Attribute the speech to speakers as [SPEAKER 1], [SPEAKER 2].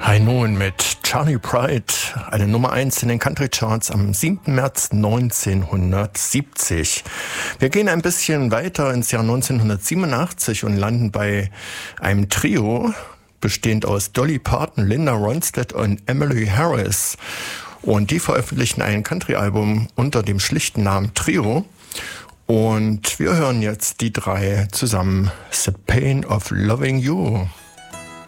[SPEAKER 1] Nun mit Charlie Pride, eine Nummer 1 in den Country Charts am 7. März 1970. Wir gehen ein bisschen weiter ins Jahr 1987 und landen bei einem Trio, bestehend aus Dolly Parton, Linda Ronstadt und Emily Harris. Und die veröffentlichen ein Country-Album unter dem schlichten Namen Trio. Und wir hören jetzt die drei zusammen, The Pain of Loving You.